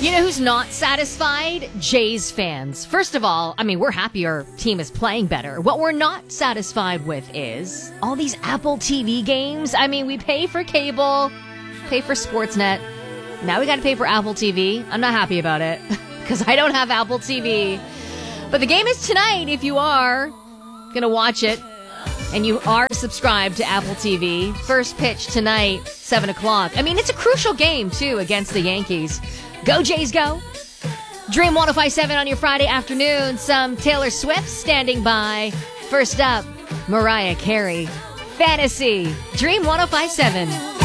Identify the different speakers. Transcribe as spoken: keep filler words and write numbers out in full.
Speaker 1: You know who's not satisfied? Jays fans. First of all, I mean, we're happy our team is playing better. What we're not satisfied with is all these Apple T V games. I mean, we pay for cable, pay for Sportsnet. Now we got to pay for Apple T V. I'm not happy about it because I don't have Apple T V. But the game is tonight if you are going to watch it and you are subscribed to Apple T V. First pitch tonight, seven o'clock. I mean, it's a crucial game, too, against the Yankees. Go Jays, go. Dream one oh five seven on your Friday afternoon. Some Taylor Swift standing by. First up, Mariah Carey. Fantasy. Dream one oh five seven.